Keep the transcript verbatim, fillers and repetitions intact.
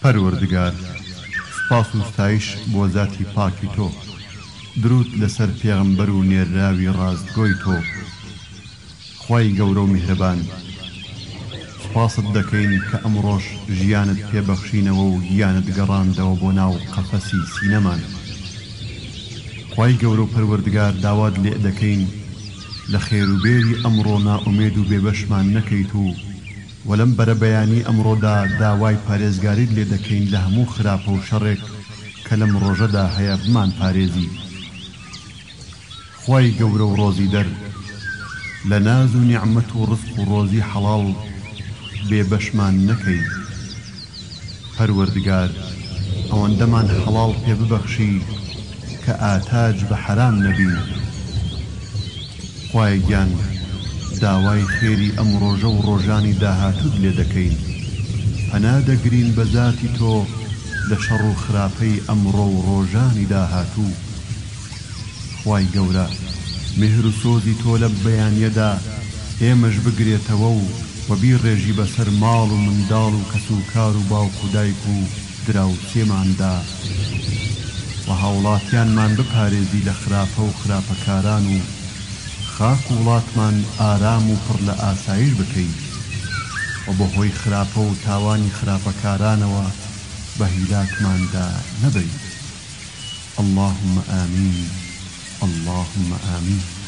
پەروەردگار، سپاس و ستایش بۆ ذاتی پاکی تۆ، درود لەسەر پێغەمبەر و نێراوی ڕاستگۆی تۆ. خوای گەورە و میهرەبان، سپاست دەکەین کە ئەمڕۆژ ژیانت پێبەخشینەوە و گیانت گەڕاندەوە بۆ ناو قەفەسی سینەمان. خوای گەورە و پەروەردگار، داوات لێ دەکەین لە خێروبێری ئەمڕۆ نائومێد و بێبەشمان نەکەیت و وەلەم بەرە بەیانی ئەمڕۆدا داوای پارێزگاریت لێ دەکەین لە هەموو خراپە و شەڕێک کە لەم ڕۆژەدا هەیە بمان پارێزی. خوای گەورە و ڕۆزی دەر، لە ناز و نیعمەت و ڕزق و ڕۆزی حەڵاڵ بێبەشمان نەکەی. پەروەردگار، ئەوەندەمان حەڵاڵ پێ ببەخشی کە ئاتاج بە حەرام نەبی. خوای گیان، داوای خێری ئەم ڕۆژە و ڕۆژانی داهاتوت لێ دەکەین. پەنا دەگرین بە ذاتی تۆ لە شەڕ و خراپەی ئەمڕۆ و ڕۆژانی داهاتوو. خوای گەورە، مهر و سۆزی تۆ لە بەیانیەدا ئێمەش بگرێتەوە و وەبیڕێژی بەسەر ماڵ و منداڵ و کەس و کار و باوک و دایک و دراوسێماندا و هاوڵاتیانمان بپارێزی لە خراپە و خراپەکاران و خاک و وڵاتمان ئارام و پڕ لە ئاسایش بکەیت و بە هۆی خراپە و تاوانی خراپەکارانەوە بە هیلاکماندا نەبەیت. اللهم آمین، اللهم آمین.